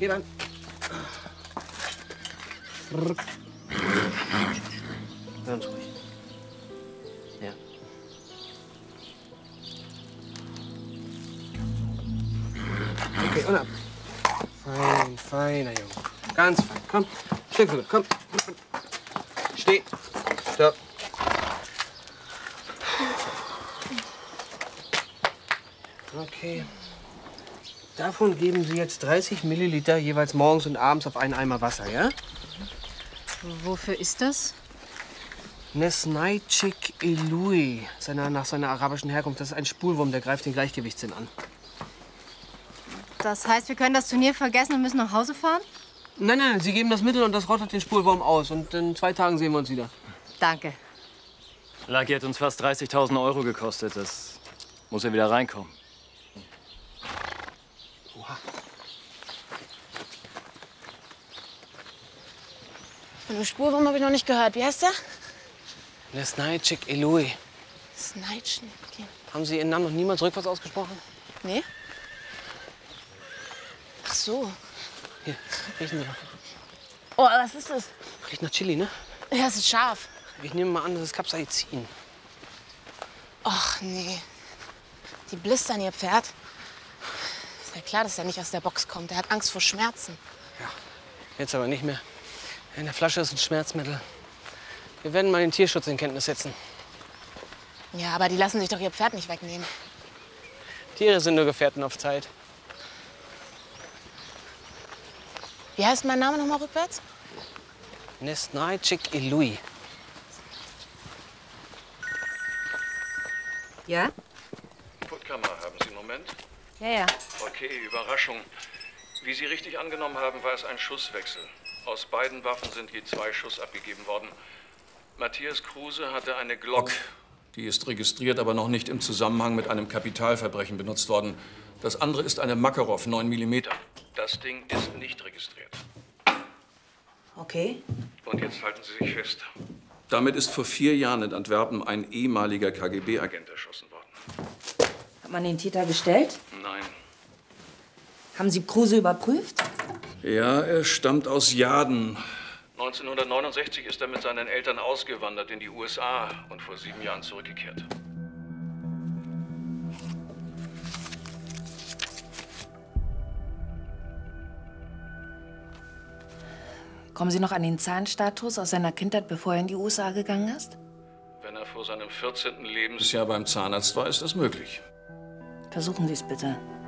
Geh ran. Ganz ruhig. Ja. Okay, und ab. Fein, feiner Junge. Ganz fein. Komm, Stück für Stück. Komm. Steh. Stopp. Okay. Davon geben Sie jetzt 30 Milliliter jeweils morgens und abends auf einen Eimer Wasser, ja? Wofür ist das? Nesnaichik Elui, nach seiner arabischen Herkunft. Das ist ein Spulwurm, der greift den Gleichgewichtssinn an. Das heißt, wir können das Turnier vergessen und müssen nach Hause fahren? Nein, nein, Sie geben das Mittel und das rottet den Spulwurm aus. Und in 2 Tagen sehen wir uns wieder. Danke. Lucky hat uns fast 30.000 Euro gekostet. Das muss ja wieder reinkommen. Oha. Von dem Spurwurm habe ich noch nicht gehört. Wie heißt der? Nesnaichik Elui. Sneitschen. Okay. Haben Sie Ihren Namen noch niemals rückwärts ausgesprochen? Nee? Ach so. Hier, riechen Sie doch. Oh, was ist das? Riecht nach Chili, ne? Ja, es ist scharf. Ich nehme mal an, das ist Capsaicin. Och, nee. Die blistern ihr Pferd. Ist ja klar, dass er nicht aus der Box kommt. Er hat Angst vor Schmerzen. Ja, jetzt aber nicht mehr. In der Flasche ist ein Schmerzmittel. Wir werden mal den Tierschutz in Kenntnis setzen. Ja, aber die lassen sich doch ihr Pferd nicht wegnehmen. Tiere sind nur Gefährten auf Zeit. Wie heißt mein Name noch mal rückwärts? Nesnaichik Elui. Ja? Puttkammer, haben Sie einen Moment? Ja, ja. Okay, Überraschung. Wie Sie richtig angenommen haben, war es ein Schusswechsel. Aus beiden Waffen sind je 2 Schuss abgegeben worden. Matthias Kruse hatte eine Glock. Die ist registriert, aber noch nicht im Zusammenhang mit einem Kapitalverbrechen benutzt worden. Das andere ist eine Makarov 9 mm. Das Ding ist nicht registriert. Okay. Und jetzt halten Sie sich fest. Damit ist vor 4 Jahren in Antwerpen ein ehemaliger KGB-Agent erschossen worden. Hat man den Täter gestellt? Nein. Haben Sie Kruse überprüft? Ja, er stammt aus Jaden. 1969 ist er mit seinen Eltern ausgewandert in die USA und vor 7 Jahren zurückgekehrt. Kommen Sie noch an den Zahnstatus aus seiner Kindheit, bevor er in die USA gegangen ist? Wenn er vor seinem 14. Lebensjahr beim Zahnarzt war, ist das möglich. Versuchen Sie es bitte.